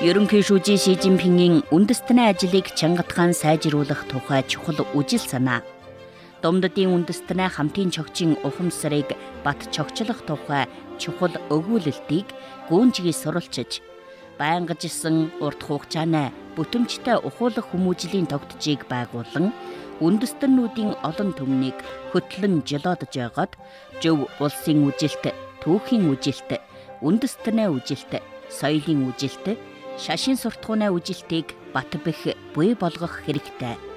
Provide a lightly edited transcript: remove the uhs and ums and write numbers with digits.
Ерөнхийшүүжийн Ши Жинпингийн үндэстний ажлыг чангатгаан сайжруулах тухай чухал үжил санаа. Домдодын үндэстний хамтын чогчийн ухамсарыг бат чогчлох тухай чухал өгүүлэлтийг гүнжгий суралцж, байнгажсан урт хугацааны бүтэмжтэй ухуулах хүмүүжлийн тогтжийг байгуулан үндэстнүүдийн олон түмнийг хөтлөн жолоодож байгаад зөв улсын үжилт, түүхийн үжилт, үндэстний үжилт, соёлын үжилт, шашин суртахууны үжилтийг бат бэх буй болгох хэрэгтэй.